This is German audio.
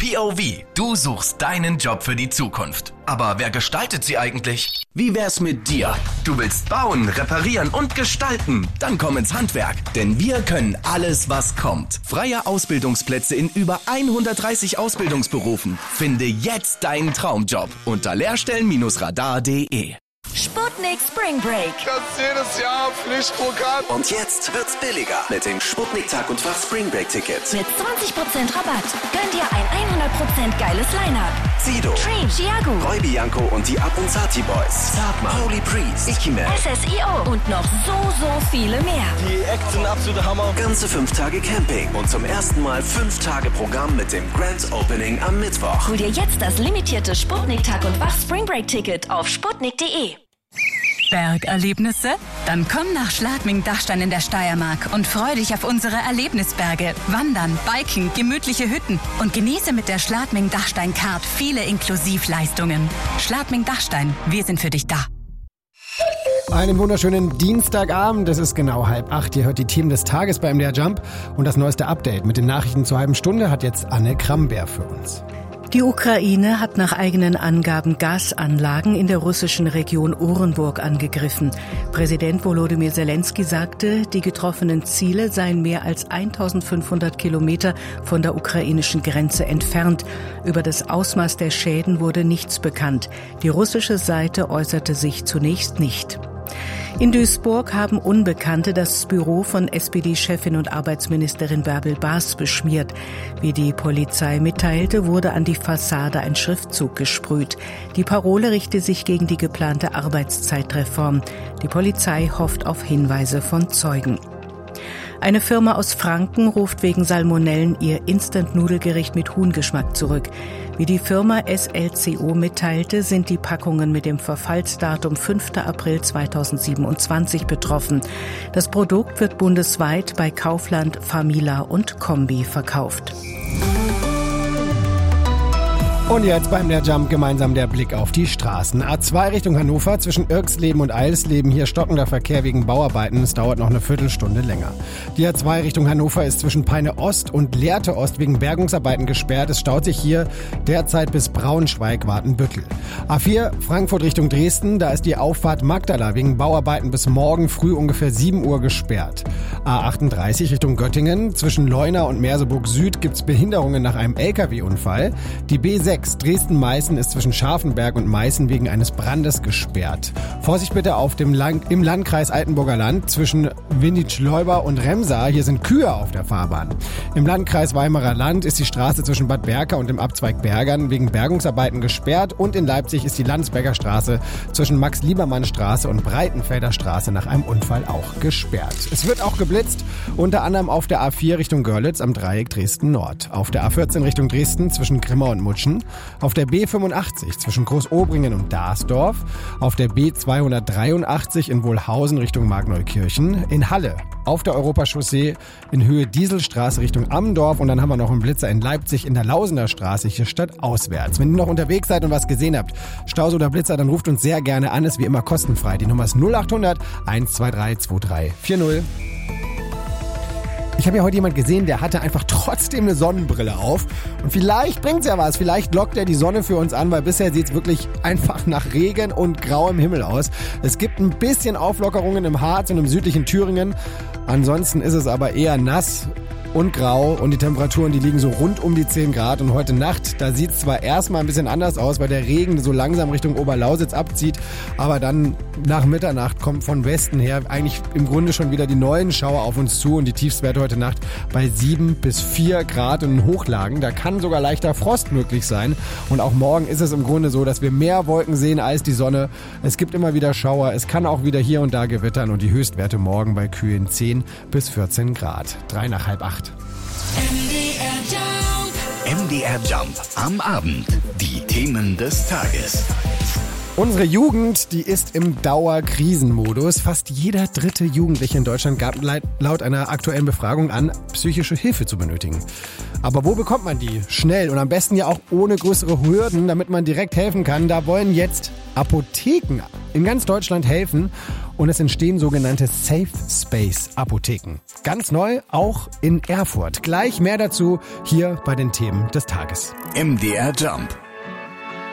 POV, du suchst deinen Job für die Zukunft. Aber wer gestaltet sie eigentlich? Wie wär's mit dir? Du willst bauen, reparieren und gestalten? Dann komm ins Handwerk, denn wir können alles, was kommt. Freie Ausbildungsplätze in über 130 Ausbildungsberufen. Finde jetzt deinen Traumjob unter lehrstellen-radar.de. Sputnik Spring Break. Das ist jedes Jahr Pflichtprogramm. Und jetzt wird's billiger mit dem Sputnik Tag und Fach Spring Break Ticket. Mit 20% Rabatt. Gönn dir ein 100% geiles Line-Up. Sido, Dream, Chiago, Roy Bianco und die Abunzati Boys. Zartmann, Holy Priest, Ikiman, SSIO und noch so viele mehr. Die Acts sind absolute Hammer. Ganze 5 Tage Camping und zum ersten Mal 5 Tage Programm mit dem Grand Opening am Mittwoch. Hol dir jetzt das limitierte Sputnik Tag und Wach Spring Break Ticket auf sputnik.de. Bergerlebnisse? Dann komm nach Schladming-Dachstein in der Steiermark und freu dich auf unsere Erlebnisberge. Wandern, Biken, gemütliche Hütten und genieße mit der Schladming-Dachstein-Card viele Inklusivleistungen. Schladming-Dachstein, wir sind für dich da. Einen wunderschönen Dienstagabend, es ist genau 7:30. Ihr hört die Themen des Tages bei MDR Jump und das neueste Update mit den Nachrichten zur halben Stunde hat jetzt Anne Kramberg für uns. Die Ukraine hat nach eigenen Angaben Gasanlagen in der russischen Region Orenburg angegriffen. Präsident Volodymyr Zelensky sagte, die getroffenen Ziele seien mehr als 1500 Kilometer von der ukrainischen Grenze entfernt. Über das Ausmaß der Schäden wurde nichts bekannt. Die russische Seite äußerte sich zunächst nicht. In Duisburg haben Unbekannte das Büro von SPD-Chefin und Arbeitsministerin Bärbel Baas beschmiert. Wie die Polizei mitteilte, wurde an die Fassade ein Schriftzug gesprüht. Die Parole richte sich gegen die geplante Arbeitszeitreform. Die Polizei hofft auf Hinweise von Zeugen. Eine Firma aus Franken ruft wegen Salmonellen ihr Instant-Nudelgericht mit Huhngeschmack zurück. Wie die Firma SLCO mitteilte, sind die Packungen mit dem Verfallsdatum 5. April 2027 betroffen. Das Produkt wird bundesweit bei Kaufland, Famila und Kombi verkauft. Und jetzt beim der Jump gemeinsam der Blick auf die Straßen. A2 Richtung Hannover zwischen Irksleben und Eilsleben. Hier stockender Verkehr wegen Bauarbeiten. Es dauert noch eine Viertelstunde länger. Die A2 Richtung Hannover ist zwischen Peine Ost und Lehrte Ost wegen Bergungsarbeiten gesperrt. Es staut sich hier derzeit bis Braunschweig-Watenbüttel. A4 Frankfurt Richtung Dresden. Da ist die Auffahrt Magdala wegen Bauarbeiten bis morgen früh ungefähr 7 Uhr gesperrt. A38 Richtung Göttingen. Zwischen Leuna und Merseburg Süd gibt's Behinderungen nach einem LKW-Unfall. Die B6 Dresden-Meißen ist zwischen Scharfenberg und Meißen wegen eines Brandes gesperrt. Vorsicht bitte im Landkreis Altenburger Land zwischen Windisch-Leuba und Remsa. Hier sind Kühe auf der Fahrbahn. Im Landkreis Weimarer Land ist die Straße zwischen Bad Berka und dem Abzweig Bergern wegen Bergungsarbeiten gesperrt. Und in Leipzig ist die Landsberger Straße zwischen Max-Liebermann-Straße und Breitenfelder Straße nach einem Unfall auch gesperrt. Es wird auch geblitzt, unter anderem auf der A4 Richtung Görlitz am Dreieck Dresden-Nord. Auf der A14 Richtung Dresden zwischen Grimma und Mutschen. Auf der B85 zwischen Großobringen und Darsdorf, auf der B283 in Wohlhausen Richtung Markneukirchen, in Halle, auf der Europachaussee in Höhe Dieselstraße Richtung Amdorf und dann haben wir noch einen Blitzer in Leipzig in der Lausener Straße hier stadtauswärts. Wenn ihr noch unterwegs seid und was gesehen habt, Staus oder Blitzer, dann ruft uns sehr gerne an, ist wie immer kostenfrei. Die Nummer ist 0800 123 2340. Ich habe ja heute jemand gesehen, der hatte einfach trotzdem eine Sonnenbrille auf. Und vielleicht bringt's ja was. Vielleicht lockt er die Sonne für uns an, weil bisher sieht's wirklich einfach nach Regen und grauem Himmel aus. Es gibt ein bisschen Auflockerungen im Harz und im südlichen Thüringen. Ansonsten ist es aber eher nass und grau und die Temperaturen, die liegen so rund um die 10 Grad. Und heute Nacht, da sieht es zwar erstmal ein bisschen anders aus, weil der Regen so langsam Richtung Oberlausitz abzieht, aber dann nach Mitternacht kommt von Westen her eigentlich im Grunde schon wieder die neuen Schauer auf uns zu und die Tiefstwerte heute Nacht bei 7 bis 4 Grad in den Hochlagen. Da kann sogar leichter Frost möglich sein. Und auch morgen ist es im Grunde so, dass wir mehr Wolken sehen als die Sonne. Es gibt immer wieder Schauer, es kann auch wieder hier und da gewittern und die Höchstwerte morgen bei kühlen 10 bis 14 Grad. 7:45. MDR Jump am Abend. Die Themen des Tages. Unsere Jugend, die ist im Dauerkrisenmodus. Fast jeder dritte Jugendliche in Deutschland gab laut einer aktuellen Befragung an, psychische Hilfe zu benötigen. Aber wo bekommt man die? Schnell und am besten ja auch ohne größere Hürden, damit man direkt helfen kann. Da wollen jetzt Apotheken in ganz Deutschland helfen. und es entstehen sogenannte Safe Space Apotheken. Ganz neu, auch in Erfurt. Gleich mehr dazu hier bei den Themen des Tages. MDR Jump.